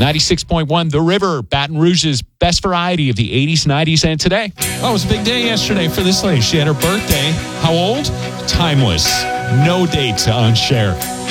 96.1 The River, Baton Rouge's best variety of the 80s, 90s, and today. Oh, it was a big day yesterday for this lady. She had her birthday. How old? Timeless. No date to unshare.